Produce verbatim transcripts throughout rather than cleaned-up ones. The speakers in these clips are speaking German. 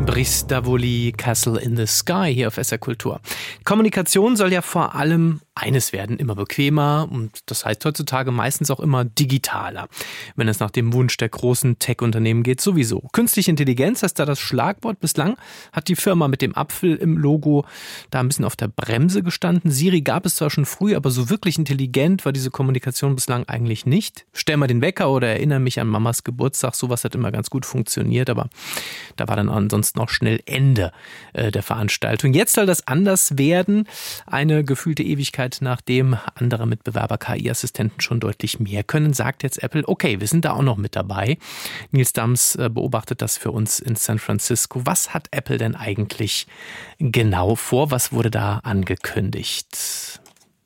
Brice Davoli, Castle in the Sky hier auf S R Kultur. Kommunikation soll ja vor allem eines werden, immer bequemer und das heißt heutzutage meistens auch immer digitaler. Wenn es nach dem Wunsch der großen Tech-Unternehmen geht, sowieso. Künstliche Intelligenz ist da das Schlagwort. Bislang hat die Firma mit dem Apfel im Logo da ein bisschen auf der Bremse gestanden. Siri gab es zwar schon früh, aber so wirklich intelligent war diese Kommunikation bislang eigentlich nicht. Stell mal den Wecker oder erinnere mich an Mamas Geburtstag. Sowas hat immer ganz gut funktioniert, aber da war dann ansonsten auch schnell Ende äh, der Veranstaltung. Jetzt soll das anders werden. Eine gefühlte Ewigkeit, nachdem andere Mitbewerber K I-Assistenten schon deutlich mehr können, sagt jetzt Apple, okay, wir sind da auch noch mit dabei. Nils Dams äh, beobachtet das für uns in San Francisco. Was hat Apple denn eigentlich genau vor? Was wurde da angekündigt?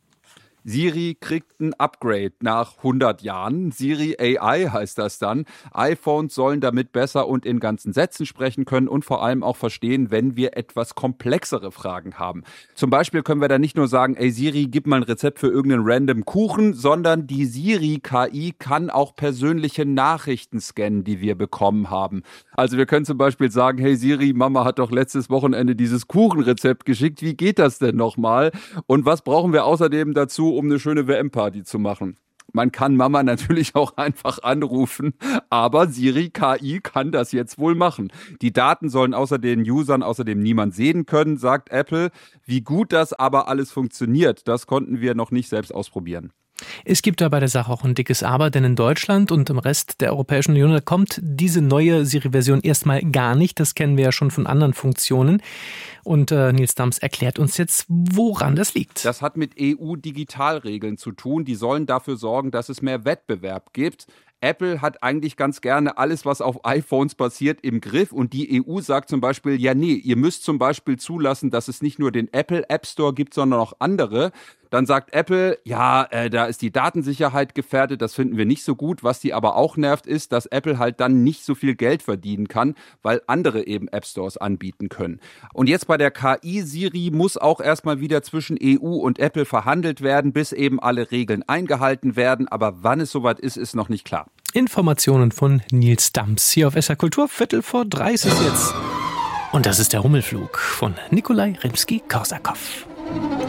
Siri kriegt ein Upgrade nach hundert Jahren. Siri A I heißt das dann. iPhones sollen damit besser und in ganzen Sätzen sprechen können und vor allem auch verstehen, wenn wir etwas komplexere Fragen haben. Zum Beispiel können wir da nicht nur sagen, ey Siri, gib mal ein Rezept für irgendeinen random Kuchen, sondern die Siri-K I kann auch persönliche Nachrichten scannen, die wir bekommen haben. Also wir können zum Beispiel sagen, hey Siri, Mama hat doch letztes Wochenende dieses Kuchenrezept geschickt. Wie geht das denn nochmal? Und was brauchen wir außerdem dazu, um eine schöne W M-Party zu machen? Man kann Mama natürlich auch einfach anrufen, aber Siri K I kann das jetzt wohl machen. Die Daten sollen außer den Usern außerdem niemand sehen können, sagt Apple. Wie gut das aber alles funktioniert, das konnten wir noch nicht selbst ausprobieren. Es gibt da bei der Sache auch ein dickes Aber, denn in Deutschland und im Rest der Europäischen Union kommt diese neue Siri-Version erstmal gar nicht. Das kennen wir ja schon von anderen Funktionen. Und äh, Nils Dams erklärt uns jetzt, woran das liegt. Das hat mit E U-Digitalregeln zu tun. Die sollen dafür sorgen, dass es mehr Wettbewerb gibt. Apple hat eigentlich ganz gerne alles, was auf iPhones passiert, im Griff. Und die E U sagt zum Beispiel, ja nee, ihr müsst zum Beispiel zulassen, dass es nicht nur den Apple App Store gibt, sondern auch andere. Dann sagt Apple, ja, äh, da ist die Datensicherheit gefährdet, das finden wir nicht so gut. Was die aber auch nervt, ist, dass Apple halt dann nicht so viel Geld verdienen kann, weil andere eben App Stores anbieten können. Und jetzt bei der K I-Siri muss auch erstmal wieder zwischen E U und Apple verhandelt werden, bis eben alle Regeln eingehalten werden. Aber wann es soweit ist, ist noch nicht klar. Informationen von Nils Dams hier auf S R Kultur, Viertel vor drei ist es jetzt. Und das ist der Hummelflug von Nikolai Rimski-Korsakow.